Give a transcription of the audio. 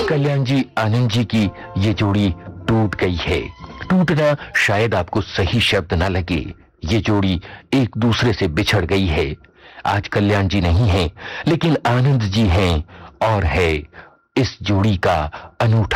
कल्याण जी, आनंद जी की ये जोड़ी टूट गई है। टूटना शायद आपको सही शब्द ना लगे, ये जोड़ी एक दूसरे से बिछड़ गई है। आज कल्याण जी नहीं है, लेकिन आनंद जी हैं और है इस जोड़ी का अनूठा